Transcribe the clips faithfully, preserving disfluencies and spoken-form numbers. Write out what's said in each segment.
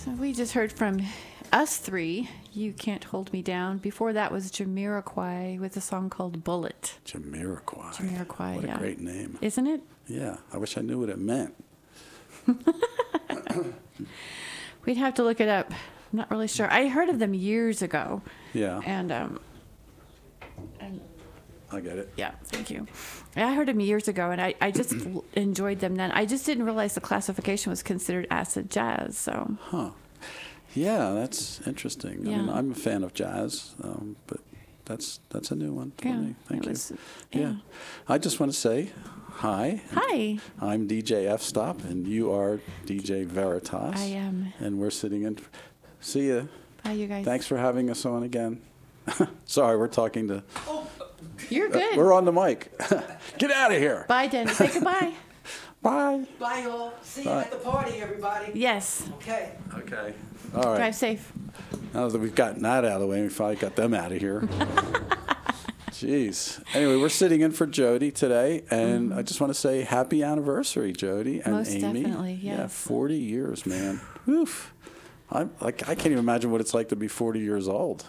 We just heard from Us Three, You Can't Hold Me Down. Before that was Jamiroquai with a song called Bullet. Jamiroquai. Jamiroquai, What yeah. a great name. Isn't it? Yeah, I wish I knew what it meant. We'd have to look it up. I'm not really sure. I heard of them years ago. Yeah. And, um, and I get it. yeah, thank you. I heard them years ago, and I, I just enjoyed them then. I just didn't realize the classification was considered acid jazz, so. Huh. Yeah, that's interesting. I mean, Yeah. I'm a fan of jazz, um, but that's that's a new one for Yeah, me. Thank it you. was- yeah. yeah. I just want to say hi. Hi. I'm D J F-Stop, and you are D J Veritas. I am. And we're sitting in. See ya. Bye, you guys. Thanks for having us on again. Sorry, we're talking to. You're Uh, good. we're on the mic. Get out of here. Bye, Dennis. Say goodbye. Bye. Bye, y'all. See you Bye. at the party, everybody. Yes. Okay. Okay. All right. Drive safe. Now that we've gotten that out of the way, we finally got them out of here. Jeez. Anyway, we're sitting in for Jody today, and I just want to say happy anniversary, Jody and Most Amy. definitely, Yeah, yes. forty years, man. Oof. I'm like I can't even imagine what it's like to be forty years old.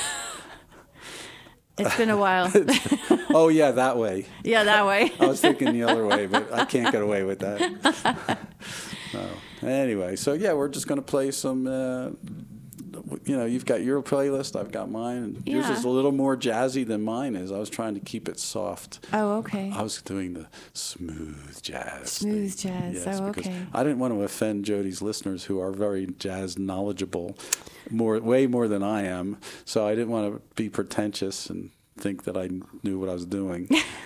It's been a while. Oh yeah, that way. Yeah, that way. I was thinking the other way, but I can't get away with that. No. Anyway, so yeah, we're just going to play some. Uh, you know, you've got your playlist, I've got mine, and yours Yeah. is a little more jazzy than mine is. I was trying to keep it soft. Oh, okay. I was doing the smooth jazz. Smooth thing. jazz. Yes, Oh, because okay. I didn't want to offend Jody's listeners, who are very jazz knowledgeable, more way more than I am. So I didn't want to be pretentious and think that I knew what I was doing.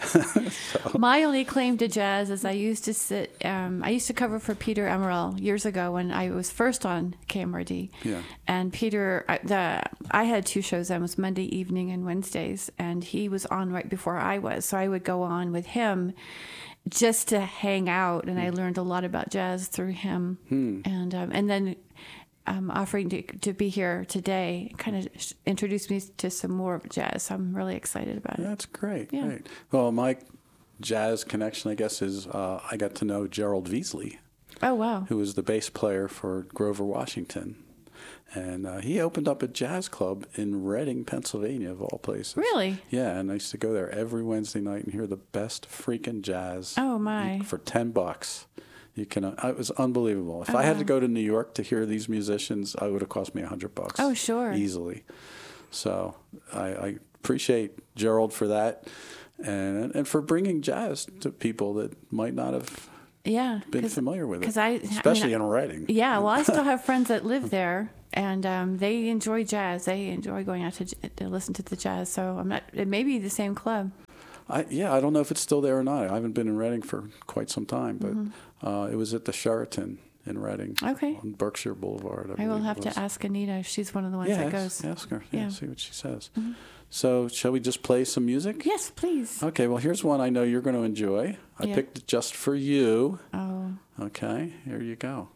My only claim to jazz is I used to sit, um, I used to cover for Peter Emerald years ago when I was first on K M R D. Yeah. And Peter, I, the, I had two shows. That was Monday evening and Wednesdays, and he was on right before I was. So I would go on with him just to hang out, and I learned a lot about jazz through him. Hmm. And um, and then um, offering to, to be here today kind of introduced me to some more of jazz. So I'm really excited about it. That's great. Yeah. Great. Well, my jazz connection, I guess, is uh, I got to know Gerald Veasley, Oh, wow. who was the bass player for Grover Washington. And uh, he opened up a jazz club in Reading, Pennsylvania, of all places. Really? Yeah, and I used to go there every Wednesday night and hear the best freaking jazz. Oh, my. For ten bucks. You can. Uh, it was unbelievable. If Oh, I had wow. to go to New York to hear these musicians, it would have cost me a hundred bucks. Oh, sure. Easily. So I, I appreciate Gerald for that, and and for bringing jazz to people that might not have Yeah. been 'cause- familiar with it. 'cause I- I especially mean, in Reading. Yeah, well, I still have friends that live there, and um, they enjoy jazz. They enjoy going out to, j- to listen to the jazz. So I'm not. It may be the same club. I, yeah, I don't know if it's still there or not. I haven't been in Reading for quite some time, but uh, it was at the Sheraton in Reading. Mm-hmm. Okay. On Berkshire Boulevard. I, I will believe have it was. to ask Anita. She's one of the ones Yeah, that ask, goes. ask her. Yeah, Yeah. see what she says. So, shall we just play some music? Yes, please. Okay, well, here's one I know you're going to enjoy. I Yeah. picked it just for you. Oh, Okay, here you go.